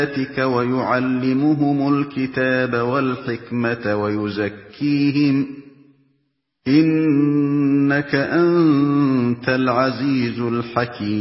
وَيُعَلِّمُهُمُ الْكِتَابَ وَالْحِكْمَةَ وَيُزَكِّيهِمْ ۚ إِنَّكَ أَنتَ الْعَزِيزُ الْحَكِيمُ